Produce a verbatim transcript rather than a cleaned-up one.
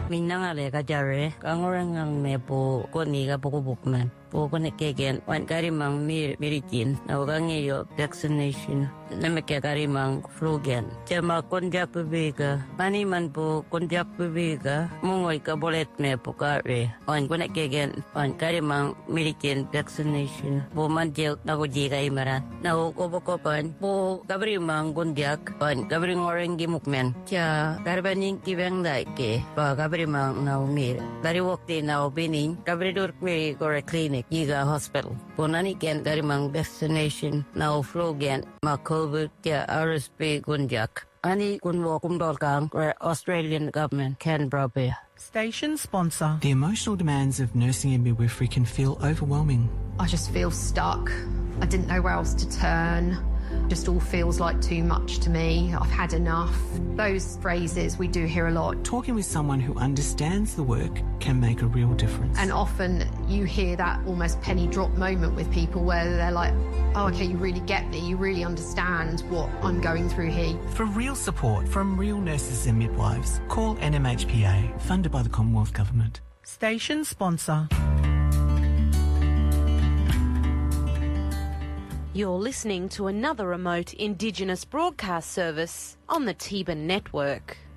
Minangale kajare kangorangang me po koni ka pokubukman. Po konek kegen wan karimang mir mirikin na ugangiyo vaccination na mekya karimang flugen. Jama konjak pubega mani man po konjak pubega mungoy ka bolet me po kare. Wan konek kegen wan karimang mirikin vaccination. Po man jel na kuji ka imaran. Na ukobokopan po kabrimang konjak wan kabring orangi mukmen. Cha karbaning kibang daike pa kabrimang na umir. Dari wakti na ubining kabridur me kore clinic. Yiga hospital. Punani ken karimang vaccination na flu gen ma COVID ya R S V gunjak. Ani kunwo kumdolkang where Australian government can brobe. Station sponsor. The emotional demands of nursing and midwifery can feel overwhelming. I just feel stuck. I didn't know where else to turn. Just all feels like too much to me. I've had enough. Those phrases we do hear a lot. Talking with someone who understands the work can make a real difference. And often you hear that almost penny drop moment with people where they're like, oh, okay, you really get me. You really understand what I'm going through here. For real support from real nurses and midwives, call N M H P A, funded by the Commonwealth Government. Station sponsor. You're listening to another remote Indigenous broadcast service on the Tiba Network.